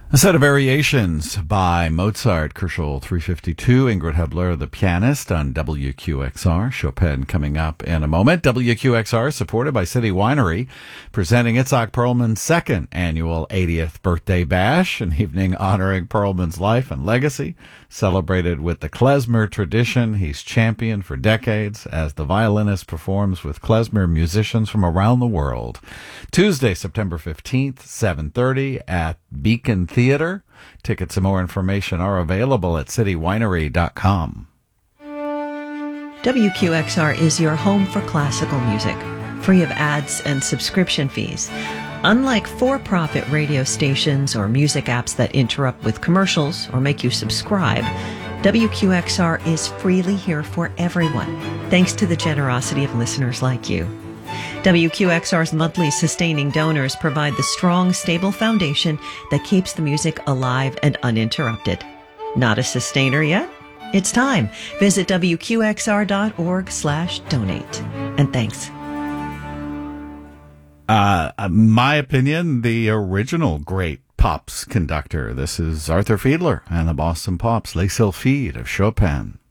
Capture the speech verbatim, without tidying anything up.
A set of variations by Mozart, Kerschel three fifty-two, Ingrid Hebler, the pianist, on W Q X R. Chopin coming up in a moment. W Q X R, supported by City Winery, presenting Itzhak Perlman's second annual eightieth birthday bash, an evening honoring Perlman's life and legacy, celebrated with the klezmer tradition he's championed for decades as the violinist performs with klezmer musicians from around the world. Tuesday, September fifteenth, seven thirty at Beacon Theater. Tickets and more information are available at city winery dot com. W Q X R is your home for classical music, free of ads and subscription fees. Unlike for-profit radio stations or music apps that interrupt with commercials or make you subscribe, W Q X R is freely here for everyone, thanks to the generosity of listeners like you. W Q X R's monthly sustaining donors provide the strong, stable foundation that keeps the music alive and uninterrupted. Not a sustainer yet? It's time. Visit W Q X R dot org slash donate. And thanks. Uh, my opinion, the original great Pops conductor. This is Arthur Fiedler and the Boston Pops, Les Sylphides of Chopin.